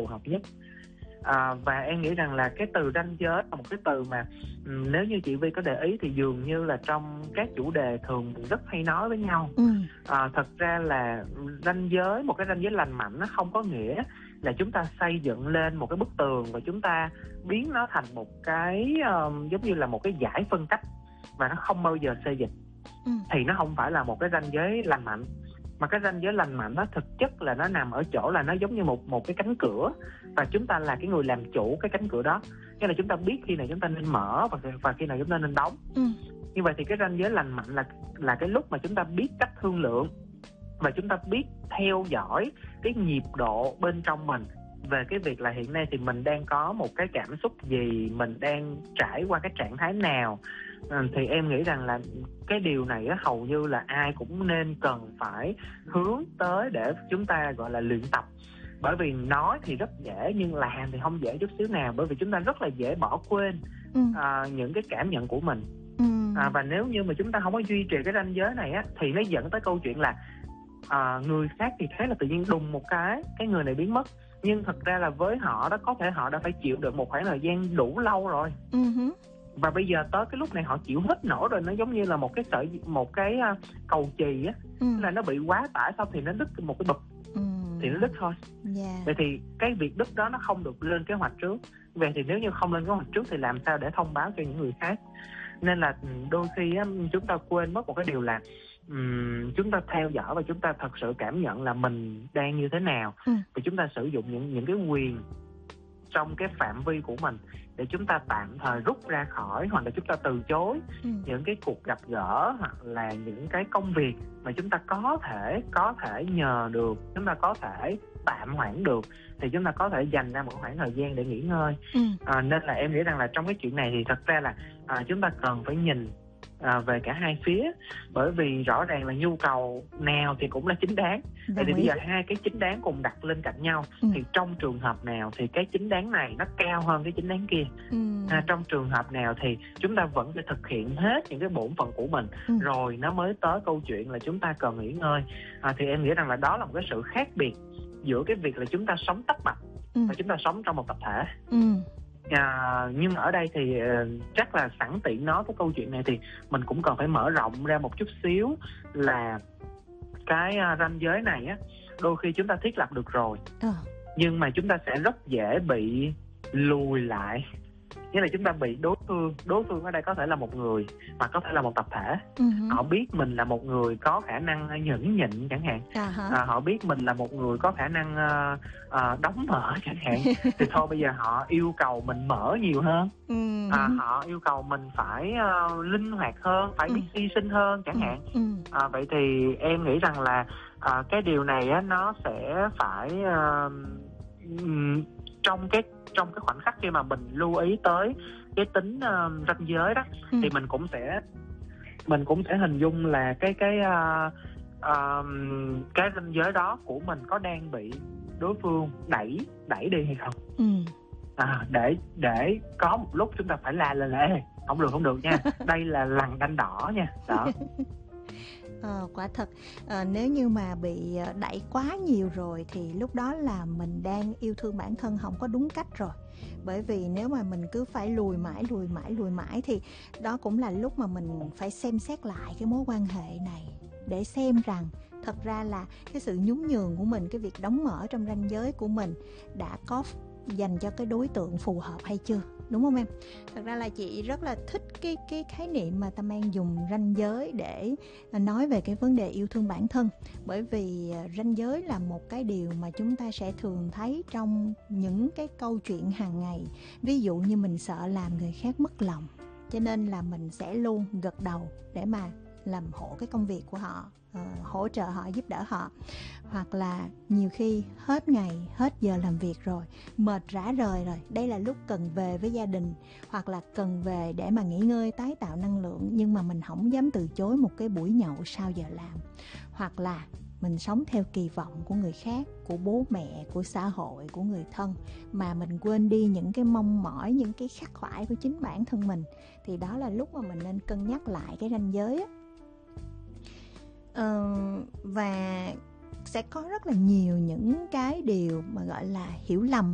phù hợp nhất. Và em nghĩ rằng là cái từ ranh giới là một cái từ mà nếu như chị Vi có để ý thì dường như là trong các chủ đề thường mình rất hay nói với nhau. Thật ra là một cái ranh giới lành mạnh nó không có nghĩa là chúng ta xây dựng lên một cái bức tường và chúng ta biến nó thành một cái giống như là một cái dải phân cách và nó không bao giờ xê dịch. Thì nó không phải là một cái ranh giới lành mạnh. Mà cái ranh giới lành mạnh nó thực chất là nó nằm ở chỗ là nó giống như một cái cánh cửa, và chúng ta là cái người làm chủ cái cánh cửa đó. Nghĩa là chúng ta biết khi nào chúng ta nên mở và khi nào chúng ta nên đóng. Như vậy thì cái ranh giới lành mạnh là cái lúc mà chúng ta biết cách thương lượng và chúng ta biết theo dõi cái nhịp độ bên trong mình về cái việc là hiện nay thì mình đang có một cái cảm xúc gì, mình đang trải qua cái trạng thái nào. Thì em nghĩ rằng là cái điều này á, hầu như là ai cũng nên cần phải hướng tới để chúng ta gọi là luyện tập. Bởi vì nói thì rất dễ nhưng làm thì không dễ chút xíu nào, bởi vì chúng ta rất là dễ bỏ quên những cái cảm nhận của mình. Và nếu như mà chúng ta không có duy trì cái ranh giới này á, thì nó dẫn tới câu chuyện là người khác thì thế là tự nhiên đùng một cái người này biến mất. Nhưng thật ra là với họ đó, có thể họ đã phải chịu được một khoảng thời gian đủ lâu rồi. Và bây giờ tới cái lúc này họ chịu hết nổi rồi, nó giống như là một cái cầu chì á, là nó bị quá tải xong thì nó đứt một cái bụp thì nó đứt thôi. Vậy thì cái việc đứt đó nó không được lên kế hoạch trước. Vậy thì nếu như không lên kế hoạch trước thì làm sao để thông báo cho những người khác? Nên là đôi khi á, chúng ta quên mất một cái điều là chúng ta theo dõi và chúng ta thật sự cảm nhận là mình đang như thế nào, và chúng ta sử dụng những cái quyền trong cái phạm vi của mình để chúng ta tạm thời rút ra khỏi, hoặc là chúng ta từ chối những cái cuộc gặp gỡ hoặc là những cái công việc mà chúng ta có thể nhờ được, chúng ta có thể tạm hoãn được, thì chúng ta có thể dành ra một khoảng thời gian để nghỉ ngơi. Nên là em nghĩ rằng là trong cái chuyện này thì thật ra là chúng ta cần phải nhìn về cả hai phía, bởi vì rõ ràng là nhu cầu nào thì cũng là chính đáng. Vậy thì bây giờ hai cái chính đáng cùng đặt lên cạnh nhau, thì trong trường hợp nào thì cái chính đáng này nó cao hơn cái chính đáng kia. Trong trường hợp nào thì chúng ta vẫn phải thực hiện hết những cái bổn phận của mình, rồi nó mới tới câu chuyện là chúng ta cần nghỉ ngơi. Thì em nghĩ rằng là đó là một cái sự khác biệt giữa cái việc là chúng ta sống tách bạch và chúng ta sống trong một tập thể. Nhưng ở đây thì chắc là sẵn tiện nói cái câu chuyện này thì mình cũng cần phải mở rộng ra một chút xíu, là cái ranh giới này á, đôi khi chúng ta thiết lập được rồi, nhưng mà chúng ta sẽ rất dễ bị lùi lại. Nghĩa là chúng ta bị đối phương ở đây có thể là một người hoặc có thể là một tập thể. Họ biết mình là một người có khả năng nhẫn nhịn chẳng hạn, họ biết mình là một người có khả năng đóng mở chẳng hạn, thì thôi bây giờ họ yêu cầu mình mở nhiều hơn, họ yêu cầu mình phải linh hoạt hơn, phải biết hy sinh hơn chẳng hạn. Vậy thì em nghĩ rằng là cái điều này á, nó sẽ phải trong cái khoảnh khắc khi mà mình lưu ý tới cái tính ranh giới đó, thì mình cũng sẽ hình dung là cái ranh giới đó của mình có đang bị đối phương đẩy đi hay không. Để có một lúc chúng ta phải la lên là không được nha, đây là lằn đanh đỏ nha đó. Quả thật, nếu như mà bị đẩy quá nhiều rồi thì lúc đó là mình đang yêu thương bản thân không có đúng cách rồi. Bởi vì nếu mà mình cứ phải lùi mãi thì đó cũng là lúc mà mình phải xem xét lại cái mối quan hệ này, để xem rằng thật ra là cái sự nhún nhường của mình, cái việc đóng mở trong ranh giới của mình đã có dành cho cái đối tượng phù hợp hay chưa, đúng không em? Thật ra là chị rất là thích cái khái niệm mà Tâm An dùng ranh giới để nói về cái vấn đề yêu thương bản thân. Bởi vì ranh giới là một cái điều mà chúng ta sẽ thường thấy trong những cái câu chuyện hàng ngày. Ví dụ như mình sợ làm người khác mất lòng, cho nên là mình sẽ luôn gật đầu để mà làm hộ cái công việc của họ, hỗ trợ họ, giúp đỡ họ. Hoặc là nhiều khi hết ngày, hết giờ làm việc rồi, mệt rã rời rồi, đây là lúc cần về với gia đình, hoặc là cần về để mà nghỉ ngơi, tái tạo năng lượng, nhưng mà mình không dám từ chối một cái buổi nhậu sau giờ làm. Hoặc là mình sống theo kỳ vọng của người khác, của bố mẹ, của xã hội, của người thân, mà mình quên đi những cái mong mỏi, những cái khắc khoải của chính bản thân mình. Thì đó là lúc mà mình nên cân nhắc lại cái ranh giới á. Và sẽ có rất là nhiều những cái điều mà gọi là hiểu lầm